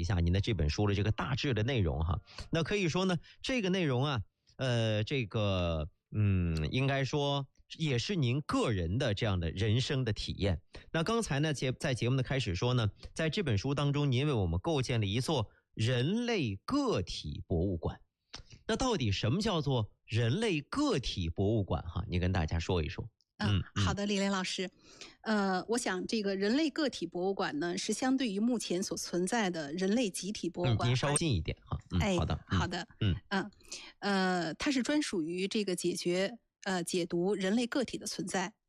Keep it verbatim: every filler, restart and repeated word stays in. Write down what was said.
一下您的这本书的这个大致的内容哈。那可以说呢，这个内容啊，呃，这个嗯，应该说也是您个人的这样的人生的体验。那刚才呢，节在节目的开始说呢，在这本书当中，您为我们构建了一座人类个体博物馆。那到底什么叫做人类个体博物馆哈？你跟大家说一说。 嗯，好的，李雷老师，呃，我想这个人类个体博物馆呢，是相对于目前所存在的人类集体博物馆， 嗯、您稍微近一点哈。嗯， 哎， 好的， 嗯、好的， 嗯嗯，呃，它是专属于这个解决呃解读人类个体的存在，